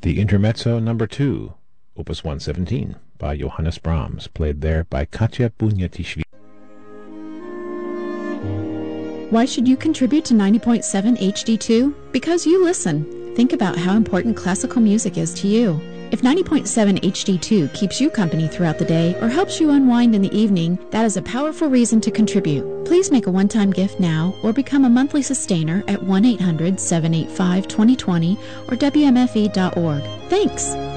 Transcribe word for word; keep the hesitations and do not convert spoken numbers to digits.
The Intermezzo Number two, Opus one seventeen, by Johannes Brahms, played there by Katya Bunyatishvili. Why should you contribute to ninety point seven H D two? Because you listen. Think about how important classical music is to you. If ninety point seven H D two keeps you company throughout the day or helps you unwind in the evening, that is a powerful reason to contribute. Please make a one-time gift now or become a monthly sustainer at one eight hundred, seven eight five, two zero two zero or W M F E dot org. Thanks!